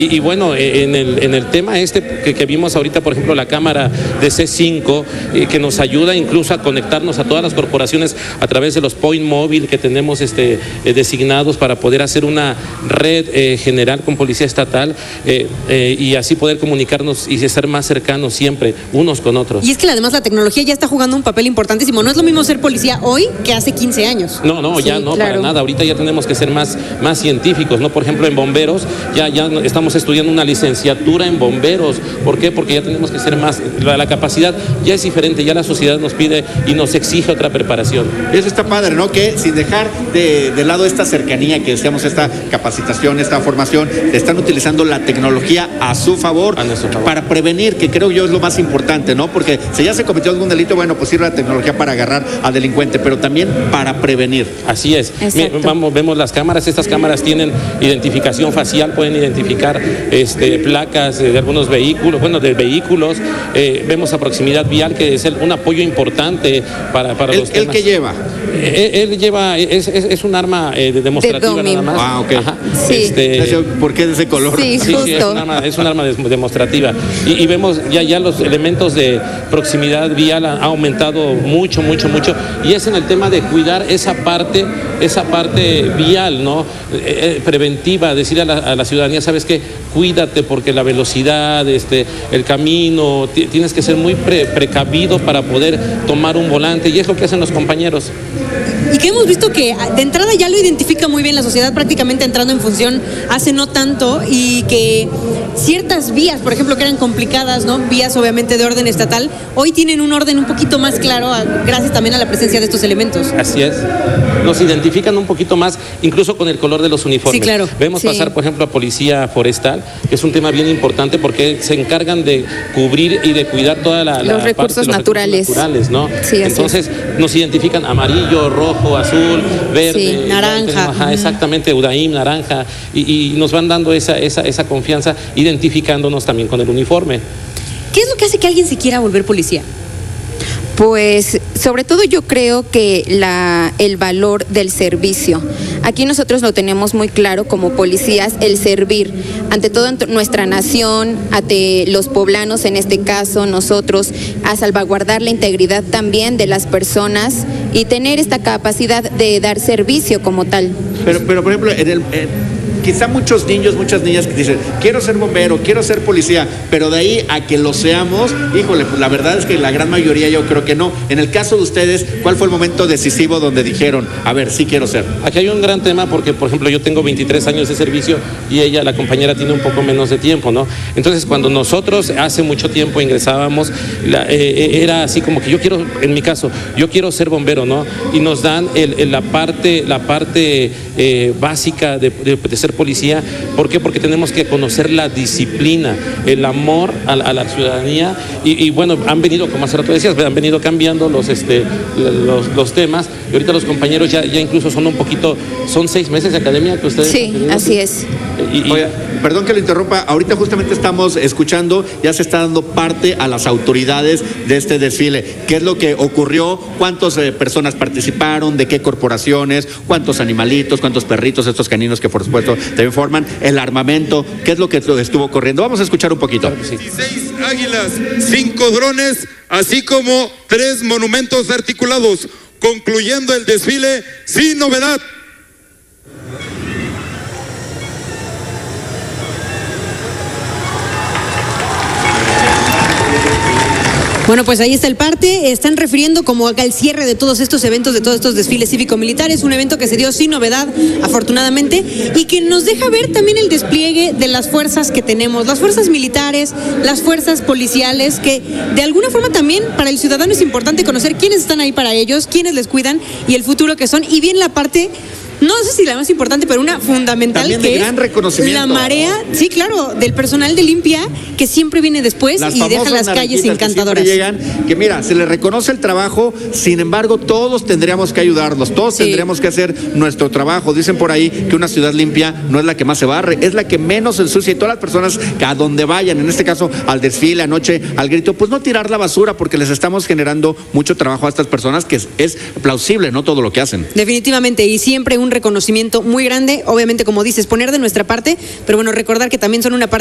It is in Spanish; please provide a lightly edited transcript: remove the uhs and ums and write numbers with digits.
Y bueno, en el tema que vimos ahorita, por ejemplo, la cámara de C5, que nos ayuda incluso a conectarnos a todas las corporaciones a través de los point móvil que tenemos designados para poder hacer una red general con Policía Estatal y así poder comunicarnos y ser más cercanos siempre unos con otros. Y es que además la tecnología ya está jugando un papel importantísimo. No es lo mismo ser policía hoy que hace 15 años. No, sí, ya no, claro. Para nada. Ahorita ya tenemos que ser más científicos, ¿no? Por ejemplo, en bomberos ya estamos estudiando una licenciatura en bomberos. ¿Por qué? Porque ya tenemos que ser más, la capacidad ya es diferente, ya la sociedad nos pide y nos exige otra preparación. Eso está padre, ¿no? Que sin dejar de lado esta cercanía, que decíamos, esta capacitación, esta formación, están utilizando la tecnología a su favor, para prevenir, que creo yo es lo más importante, ¿no? Porque si ya se cometió algún delito, bueno, pues sirve la tecnología para agarrar al delincuente, pero también para prevenir. Así es. Vemos las cámaras, estas cámaras tienen identificación facial, pueden identificar placas de algunos vehículos, de vehículos, vemos a proximidad vial, que es un apoyo importante para los temas. ¿El que lleva? Él lleva, es un arma demostrativa nada más. Ah, ok. Ajá. Sí. ¿Por qué de ese color? Sí, es un arma demostrativa. Y vemos ya los elementos de proximidad vial ha aumentado mucho, y es en el tema de cuidar esa parte vial, ¿no? Preventiva, decirle a la ciudadanía, ¿sabes qué? Cuídate, porque la velocidad, el camino, tienes que ser muy precavido para poder tomar un volante, y es lo que hacen los compañeros. Y que hemos visto que de entrada ya lo identifica muy bien la sociedad, prácticamente entrando en función hace no tanto, y que ciertas vías, por ejemplo, que eran complicadas, ¿no? Vías obviamente de orden estatal, hoy tienen un orden un poquito más claro, gracias también a la presencia de estos elementos. Así es. Nos identifican un poquito más, incluso con el color de los uniformes. Sí, claro. Vemos pasar, por ejemplo, a Policía Forestal, que es un tema bien importante porque se encargan de cubrir y de cuidar toda los recursos naturales, ¿no? Sí, entonces nos identifican amarillo, rojo, azul, verde, sí, naranja. Exactamente, Udaim, naranja, y nos van dando esa confianza, identificándonos también con el uniforme. ¿Qué es lo que hace que alguien se quiera volver policía? Pues sobre todo yo creo que el valor del servicio. Aquí nosotros lo tenemos muy claro como policías, el servir ante todo nuestra nación, ante los poblanos en este caso, nosotros, a salvaguardar la integridad también de las personas y tener esta capacidad de dar servicio como tal. Pero por ejemplo, quizá muchos niños, muchas niñas que dicen, quiero ser bombero, quiero ser policía, pero de ahí a que lo seamos, híjole, pues la verdad es que la gran mayoría yo creo que no. En el caso de ustedes, ¿cuál fue el momento decisivo donde dijeron, a ver, sí quiero ser? Aquí hay un gran tema porque, por ejemplo, yo tengo 23 años de servicio y ella, la compañera, tiene un poco menos de tiempo, ¿no? Entonces, cuando nosotros hace mucho tiempo ingresábamos, era así como que en mi caso, yo quiero ser bombero, ¿no? Y nos dan la parte básica de ser policía. ¿Por qué? Porque tenemos que conocer la disciplina, el amor a la ciudadanía y bueno, han venido, como hace rato decías, han venido cambiando los temas, y ahorita los compañeros ya incluso son 6 meses de academia que ustedes sí, así es. Oye, perdón que lo interrumpa, ahorita justamente estamos escuchando, ya se está dando parte a las autoridades de este desfile. ¿Qué es lo que ocurrió? ¿Cuántas personas participaron? ¿De qué corporaciones? ¿Cuántos animalitos? ¿Cuántos perritos? Estos caninos que por supuesto también forman el armamento. ¿Qué es lo que estuvo ocurriendo? Vamos a escuchar un poquito. 16 águilas, 5 drones, así como 3 monumentos articulados, concluyendo el desfile sin novedad. Bueno, pues ahí está el parte. Están refiriendo como al cierre de todos estos eventos, de todos estos desfiles cívico-militares, un evento que se dio sin novedad, afortunadamente, y que nos deja ver también el despliegue de las fuerzas que tenemos, las fuerzas militares, las fuerzas policiales, que de alguna forma también para el ciudadano es importante conocer quiénes están ahí para ellos, quiénes les cuidan y el futuro que son, y bien la parte... No sé si la más importante, pero una fundamental, también que de gran reconocimiento. La marea, sí, claro, del personal de limpia, que siempre viene después y deja las calles encantadoras. Que llegan, que mira, se les reconoce el trabajo, sin embargo, todos tendríamos que ayudarlos, todos tendríamos que hacer nuestro trabajo. Dicen por ahí que una ciudad limpia no es la que más se barre, es la que menos se ensucia, y todas las personas que a donde vayan, en este caso al desfile, anoche, al grito, pues no tirar la basura, porque les estamos generando mucho trabajo a estas personas, que es plausible, ¿no? Todo lo que hacen. Definitivamente, y siempre un un reconocimiento muy grande, obviamente como dices, poner de nuestra parte, pero bueno, recordar que también son una parte